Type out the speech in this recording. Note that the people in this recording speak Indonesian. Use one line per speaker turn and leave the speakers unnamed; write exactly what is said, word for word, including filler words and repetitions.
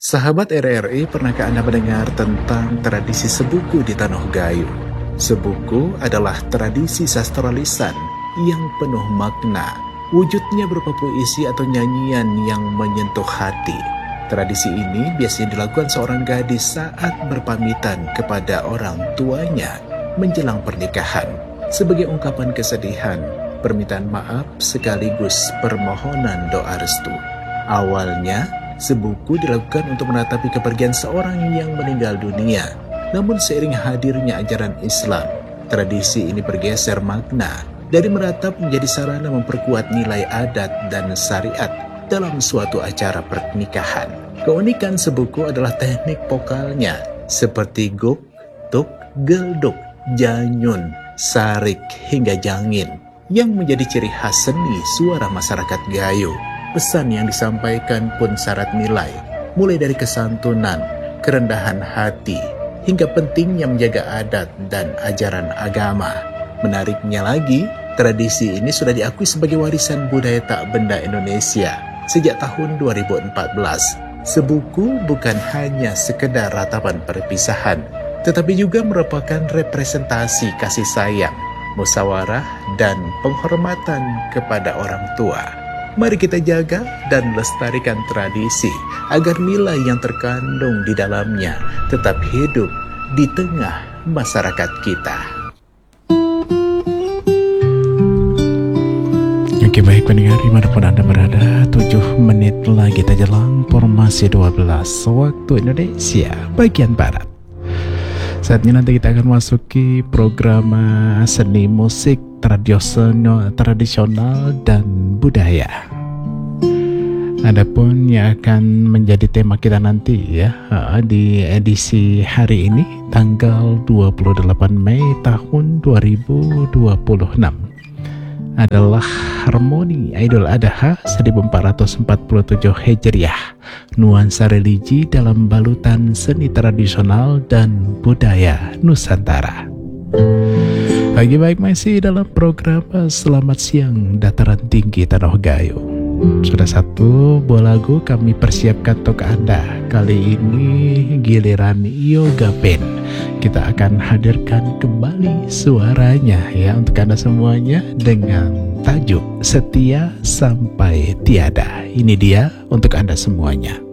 Sahabat R R I, pernahkah Anda mendengar tentang tradisi sebuku di Tanah Gayo? Sebuku adalah tradisi sastra lisan yang penuh makna. Wujudnya berupa puisi atau nyanyian yang menyentuh hati. Tradisi ini biasanya dilakukan seorang gadis saat berpamitan kepada orang tuanya menjelang pernikahan, sebagai ungkapan kesedihan, permintaan maaf sekaligus permohonan doa restu. Awalnya, sebuku dilakukan untuk menatapi kepergian seorang yang meninggal dunia. Namun seiring hadirnya ajaran Islam, tradisi ini bergeser makna dari meratap menjadi sarana memperkuat nilai adat dan syariat dalam suatu acara pernikahan. Keunikan sebuku adalah teknik vokalnya seperti guk, tuk, gelduk, janyun, sarik, hingga jangin yang menjadi ciri khas seni suara masyarakat Gayo. Pesan yang disampaikan pun syarat nilai, mulai dari kesantunan, kerendahan hati, hingga pentingnya menjaga adat dan ajaran agama. Menariknya lagi, tradisi ini sudah diakui sebagai warisan budaya tak benda Indonesia sejak tahun dua ribu empat belas. Sebuku bukan hanya sekedar ratapan perpisahan, tetapi juga merupakan representasi kasih sayang, musyawarah, dan penghormatan kepada orang tua. Mari kita jaga dan lestarikan tradisi agar nilai yang terkandung di dalamnya tetap hidup di tengah masyarakat kita. Oke, baik pendengar dimanapun Anda berada, tujuh menit lagi kita jelang formasi dua belas waktu Indonesia bagian Barat. Saatnya nanti kita akan masuki program seni musik tradisional, tradisional dan budaya. Adapun yang akan menjadi tema kita nanti ya di edisi hari ini tanggal dua puluh delapan Mei tahun dua ribu dua puluh enam adalah harmoni Idul Adha seribu empat ratus empat puluh tujuh Hijriah, nuansa religi dalam balutan seni tradisional dan budaya Nusantara. Lagi baik masih dalam program Selamat Siang Dataran Tinggi Tanah Gayo. Sudah satu buah lagu kami persiapkan untuk Anda. Kali ini giliran Yoga Band. Kita akan hadirkan kembali suaranya ya untuk Anda semuanya dengan tajuk Setia Sampai Tiada. Ini dia untuk Anda semuanya.